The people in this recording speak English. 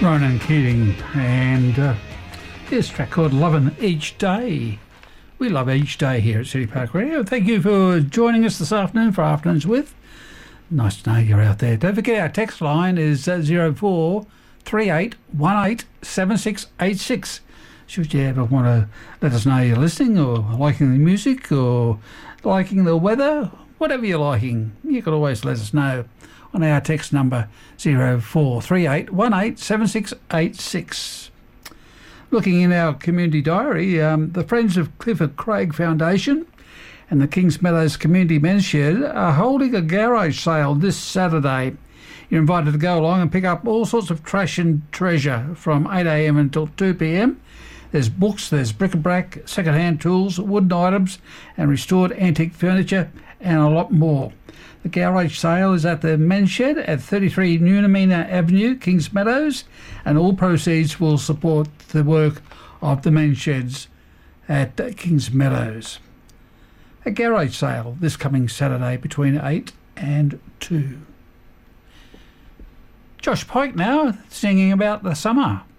Ronan Keating, and here's a track called Lovin' Each Day. We love each day here at City Park Radio. Thank you for joining us this afternoon for Afternoons With. Nice to know you're out there. Don't forget our text line is 0438187686. Should you ever want to let us know you're listening or liking the music or liking the weather, whatever you're liking, you can always let us know on our text number 0438187686. Looking in our community diary, the Friends of Clifford Craig Foundation and the Kings Meadows Community Men's Shed are holding a garage sale this Saturday. You're invited to go along and pick up all sorts of trash and treasure from 8 a.m. until 2 p.m. There's books, there's bric-a-brac, second-hand tools, wooden items and restored antique furniture and a lot more. The garage sale is at the Men's Shed at 33 Nunamina Avenue, Kings Meadows, and all proceeds will support the work of the Men's Sheds at Kings Meadows. A garage sale this coming Saturday between 8 and 2. Josh Pike now singing about the summer.